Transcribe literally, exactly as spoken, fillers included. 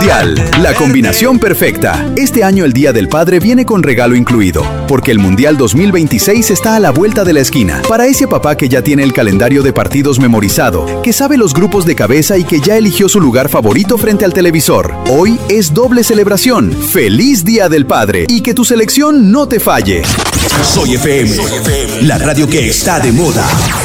Mundial, la combinación perfecta. Este año el Día del Padre viene con regalo incluido, porque el Mundial dos mil veintiséis está a la vuelta de la esquina. Para ese papá que ya tiene el calendario de partidos memorizado, que sabe los grupos de cabeza y que ya eligió su lugar favorito frente al televisor, hoy es doble celebración. ¡Feliz Día del Padre! Y que tu selección no te falle. Soy F M, la radio que está de moda.